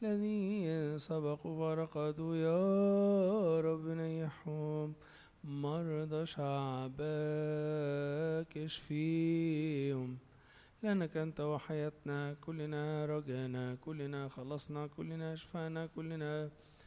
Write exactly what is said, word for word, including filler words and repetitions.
الذين سبقوا ورقدوا يا رب نيحهم. مرضى شعبك اشفيهم، لأنك أنت وحياتنا كلنا رجانا كلنا خلصنا كلنا شفانا كلنا